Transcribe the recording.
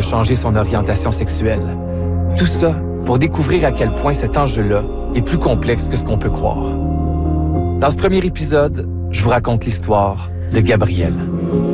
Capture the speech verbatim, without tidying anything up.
changer son orientation sexuelle. Tout ça pour découvrir à quel point cet enjeu-là est plus complexe que ce qu'on peut croire. Dans ce premier épisode, je vous raconte l'histoire de Gabrielle.